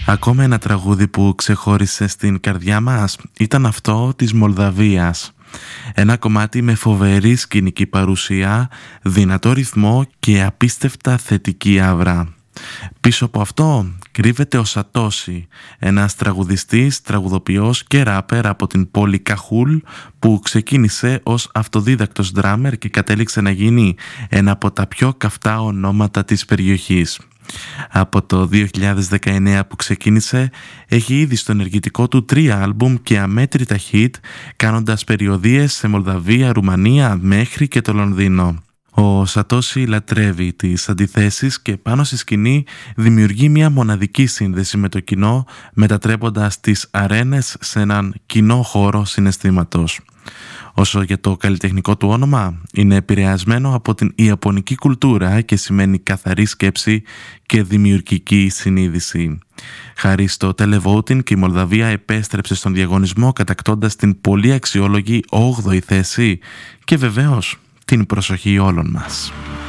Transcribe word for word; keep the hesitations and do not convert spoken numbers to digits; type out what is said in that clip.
Ακόμα ένα τραγούδι που ξεχώρισε στην καρδιά μας ήταν αυτό της Μολδαβίας. Ένα κομμάτι με φοβερή σκηνική παρουσία, δυνατό ρυθμό και απίστευτα θετική άβρα. Πίσω από αυτό κρύβεται ο Σατόσι, ένας τραγουδιστής, τραγουδοποιός και ράπερ από την πόλη Καχούλ που ξεκίνησε ως αυτοδίδακτος ντράμερ και κατέληξε να γίνει ένα από τα πιο καυτά ονόματα της περιοχής. Από το δύο χιλιάδες δεκαεννέα που ξεκίνησε έχει ήδη στο ενεργητικό του τρία άλμπουμ και αμέτρητα hit, κάνοντας περιοδίες σε Μολδαβία, Ρουμανία μέχρι και το Λονδίνο. Ο Σατόσι λατρεύει τις αντιθέσεις και πάνω στη σκηνή δημιουργεί μια μοναδική σύνδεση με το κοινό, μετατρέποντας τις αρένες σε έναν κοινό χώρο συναισθήματος. Όσο για το καλλιτεχνικό του όνομα, είναι επηρεασμένο από την ιαπωνική κουλτούρα και σημαίνει καθαρή σκέψη και δημιουργική συνείδηση. Χάρη στο televoting και η Μολδαβία επέστρεψε στον διαγωνισμό κατακτώντας την πολύ αξιόλογη όγδοη θέση και βεβαίως την προσοχή όλων μας.